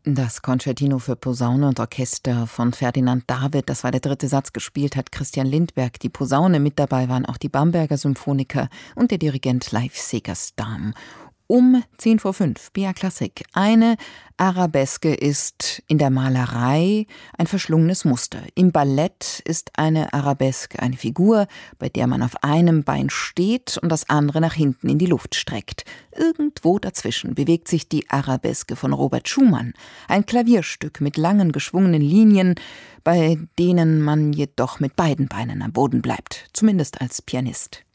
Das Concertino für Posaune und Orchester von Ferdinand David, das war der dritte Satz, gespielt hat Christian Lindberg, die Posaune, mit dabei waren auch die Bamberger Symphoniker und der Dirigent Leif Segerstam. Um 5:10, BR Klassik. Eine Arabeske ist in der Malerei ein verschlungenes Muster. Im Ballett ist eine Arabeske eine Figur, bei der man auf einem Bein steht und das andere nach hinten in die Luft streckt. Irgendwo dazwischen bewegt sich die Arabeske von Robert Schumann. Ein Klavierstück mit langen, geschwungenen Linien, bei denen man jedoch mit beiden Beinen am Boden bleibt, zumindest als Pianist.